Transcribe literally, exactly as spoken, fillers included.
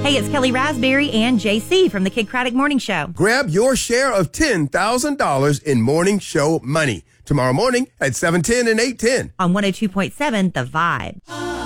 Hey, it's Kelly Raspberry and J C from the Kid Craddock Morning Show. Grab your share of ten thousand dollars in morning show money tomorrow morning at seven ten and eight ten On one oh two point seven The Vibe.